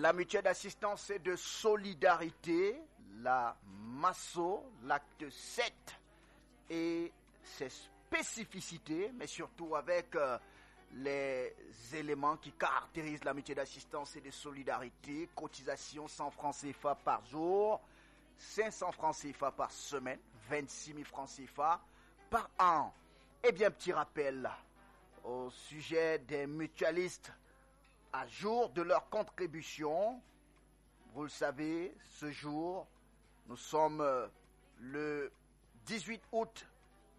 La mutuelle d'assistance et de solidarité, la MASSO, l'acte 7 et ses spécificités, mais surtout avec les éléments qui caractérisent la mutuelle d'assistance et de solidarité, cotisation 100 francs CFA par jour, 500 francs CFA par semaine, 26 000 francs CFA par an. Et bien, petit rappel au sujet des mutualistes à jour de leur contribution. Vous le savez, ce jour, nous sommes le 18 août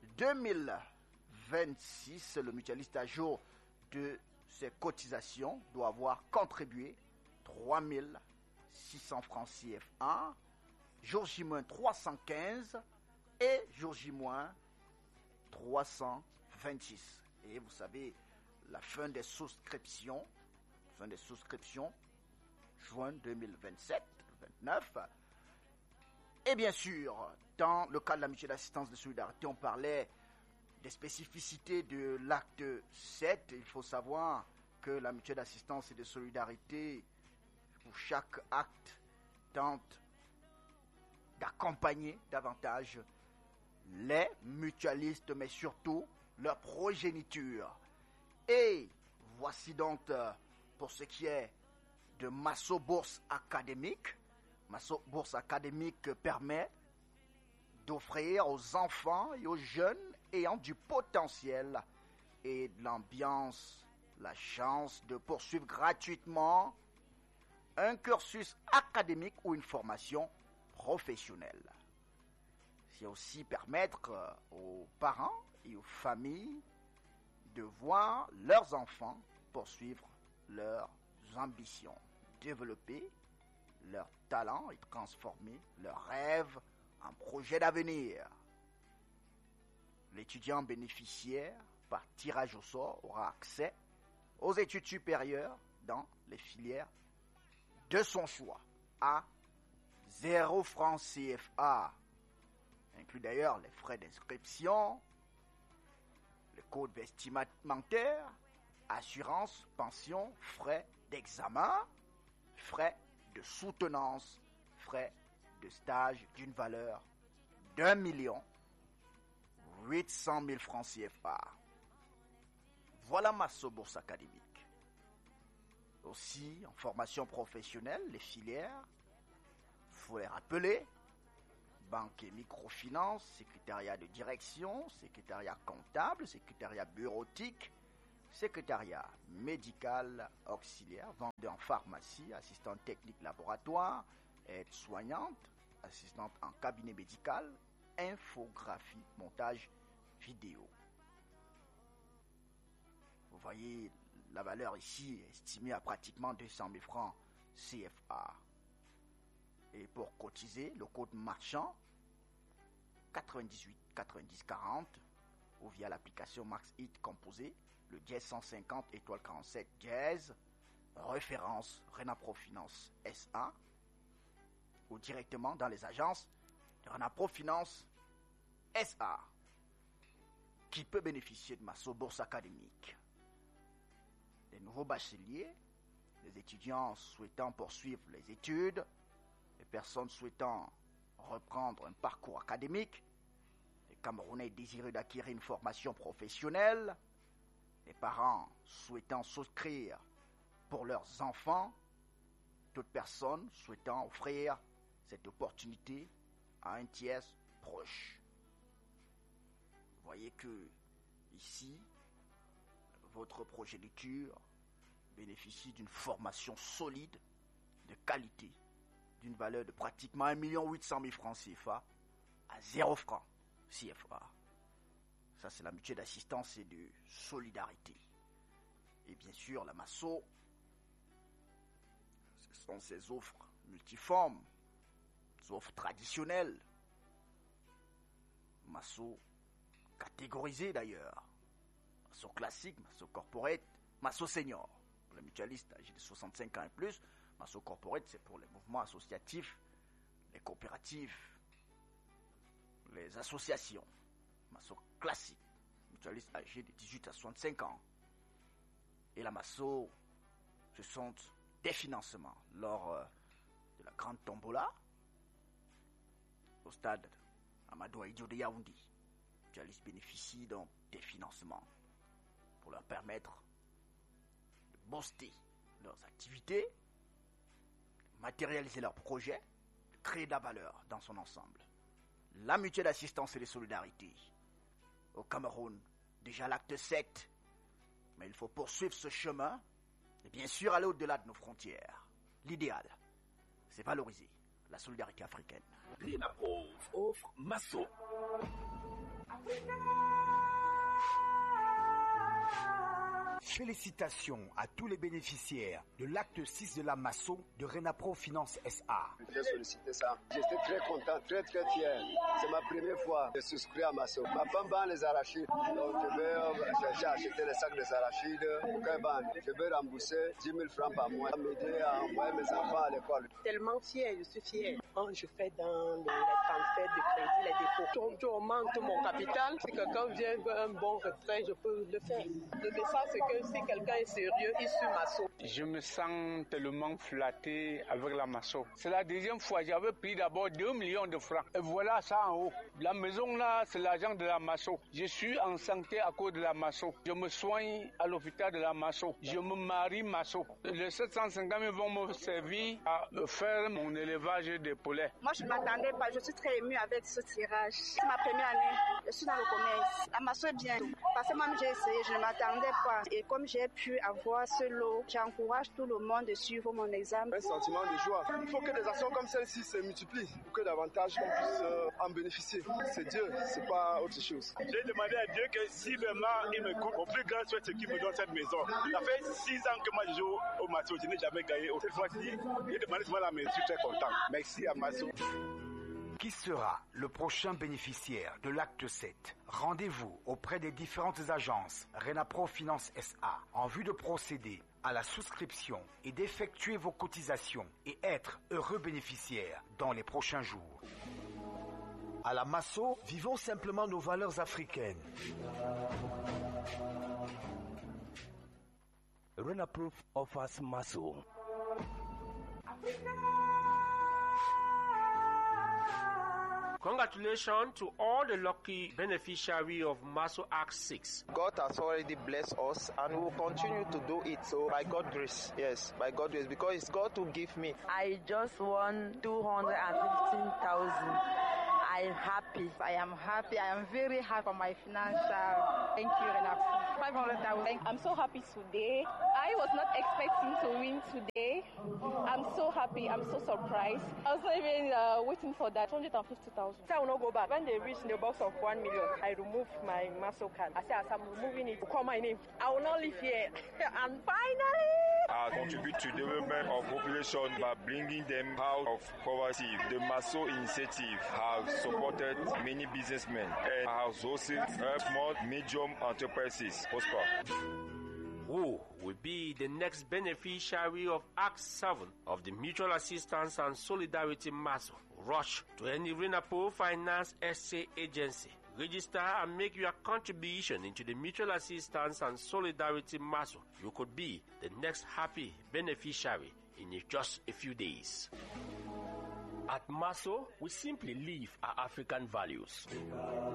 2026. Le mutualiste à jour de ses cotisations doit avoir contribué 3 600 francs CFA, jour J- 315 et jour J- 326. Et vous savez, la fin des souscriptions, juin 2027-29. Et bien sûr, dans le cadre de la mutuelle d'assistance de solidarité, on parlait des spécificités de l'acte 7. Il faut savoir que la mutuelle d'assistance et de solidarité, pour chaque acte, tente d'accompagner davantage les mutualistes, mais surtout leur progéniture. Et voici donc, pour ce qui est de MASSO Bourse Académique, MASSO Bourse Académique permet d'offrir aux enfants et aux jeunes ayant du potentiel et de l'ambiance la chance de poursuivre gratuitement un cursus académique ou une formation professionnelle. C'est aussi permettre aux parents et aux familles de voir leurs enfants poursuivre leurs ambitions, développer leurs talents et transformer leurs rêves en projets d'avenir. L'étudiant bénéficiaire, par tirage au sort, aura accès aux études supérieures dans les filières de son choix à 0 francs CFA, inclut d'ailleurs les frais d'inscription, le code vestimentaire, assurance, pension, frais d'examen, frais de soutenance, frais de stage d'une valeur d'1 800 000 francs CFA. Voilà MASSO Bourse Académique. Aussi, en formation professionnelle, les filières, il faut les rappeler: banque et microfinance, secrétariat de direction, secrétariat comptable, secrétariat bureautique, secrétariat médical auxiliaire, vendeur en pharmacie, assistante technique laboratoire, aide-soignante, assistante en cabinet médical, infographie, montage vidéo. Vous voyez, la valeur ici est estimée à pratiquement 200 000 francs CFA. Et pour cotiser, le code marchand 98 90 40 ou via l'application Max Hit composé, le dièse 150 étoile 47 dièse, référence Renapro Finance SA, ou directement dans les agences de Renapro Finance SA, qui peut bénéficier de MASSO Bourse Académique. Les nouveaux bacheliers, les étudiants souhaitant poursuivre les études, les personnes souhaitant reprendre un parcours académique, les Camerounais désireux d'acquérir une formation professionnelle, les parents souhaitant souscrire pour leurs enfants, toute personne souhaitant offrir cette opportunité à un tiers proche. Vous voyez que ici, votre progéniture bénéficie d'une formation solide, de qualité, d'une valeur de pratiquement 1 800 000 francs CFA à 0 francs CFA. Ça, c'est la mutuelle d'assistance et de solidarité. Et bien sûr, la MASSO, ce sont ces offres multiformes, ces offres traditionnelles. MASSO catégorisées d'ailleurs. MASSO classique, MASSO corporate, MASSO senior. Pour les mutualistes âgés de 65 ans et plus, MASSO corporate, c'est pour les mouvements associatifs, les coopératives, les associations. MASSO classique, mutualistes âgés de 18 à 65 ans. Et la MASSO, ce sont des financements lors de la grande tombola au stade Amadou Ahidjo de Yaoundé. Les mutualistes bénéficient donc des financements pour leur permettre de booster leurs activités, de matérialiser leurs projets, de créer de la valeur dans son ensemble. La mutuelle d'assistance et de solidarité au Cameroun, déjà l'acte 7, mais il faut poursuivre ce chemin et bien sûr aller au-delà de nos frontières. L'idéal, c'est valoriser la solidarité africaine. RENAPROV offre Masso. Félicitations à tous les bénéficiaires de l'acte 6 de la Masso de RENAPROV Finance SA. J'ai sollicité ça. J'étais très content, très fier. C'est ma première fois de souscrire à Masso. Ma femme vend les arachides. Donc j'ai acheté les sacs des arachides. Je vais rembourser 10 000 francs par mois. M'aider à envoyer mes enfants à l'école. Tellement fier, je suis fier. Quand je fais dans les transferts de crédit, les dépôts, je augmente mon capital. Si quelqu'un vient veut un bon retrait, je peux le faire. Le message, c'est que si quelqu'un est sérieux, il suit Masso. Je me sens tellement flatté avec la Masso. C'est la deuxième fois. J'avais pris d'abord 2 millions de francs. Et voilà ça en haut. La maison là, c'est l'argent de la Masso. Je suis en santé à cause de la Masso. Je me soigne à l'hôpital de la Masso. Je me marie Masso. Les 750 000 vont me servir à faire mon élevage de poulets. Moi, je ne m'attendais pas. Je suis très émue avec ce tirage. C'est ma première année. Je suis dans le commerce. La Masso est bien. Parce que moi, j'ai essayé. Je ne m'attendais pas. Et comme j'ai pu avoir ce lot, j'encourage tout le monde de suivre mon examen. Un sentiment de joie. Il faut que des actions comme celle-ci se multiplient pour que davantage on puisse en bénéficier. C'est Dieu, c'est pas autre chose. J'ai demandé à Dieu que si vraiment il me coupe, au plus grand souhait, c'est qu'il me donne cette maison. Ça fait 6 ans que moi je joue au Masso, je n'ai jamais gagné. Cette fois-ci, j'ai demandé souvent la maison, je suis très content. Merci à Masso. Qui sera le prochain bénéficiaire de l'acte 7? Rendez-vous auprès des différentes agences RENAPROV Finance SA en vue de procéder à la souscription et d'effectuer vos cotisations et être heureux bénéficiaire dans les prochains jours. À la Masso, vivons simplement nos valeurs africaines. RENAPROV offers Masso. Congratulations to all the lucky beneficiaries of Masso Act 6. God has already blessed us and will continue to do it. So by God's grace, yes, by God's grace, because it's God who give me. I just won 215,000. I'm happy. I am happy. I am very happy for my financial. Thank you, RENAPROV. 500,000. I'm so happy today. I was not expecting to win today. I'm so happy. I'm so surprised. I was not even waiting for that. 250,000. I will not go back. When they reach the box of 1 million, I remove my Masso card. I say, as I'm removing it, call my name. I will not live here. And finally, I contribute to the development of population by bringing them out of poverty. The Masso initiative has supported many businessmen and has also helped small, medium enterprises prosper. Who will be the next beneficiary of Act 7 of the Mutual Assistance and Solidarity Masso? Rush to any RENAPROV Finance SA agency. Register and make your contribution into the Mutual Assistance and Solidarity Masso. You could be the next happy beneficiary in just a few days. At Masso, we simply live our African values.